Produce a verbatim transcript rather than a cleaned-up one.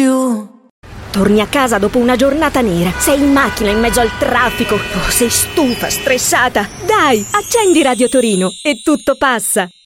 più. Torni a casa dopo una giornata nera, sei in macchina in mezzo al traffico, oh, sei stufa, stressata. Dai, accendi Radio Torino e tutto passa.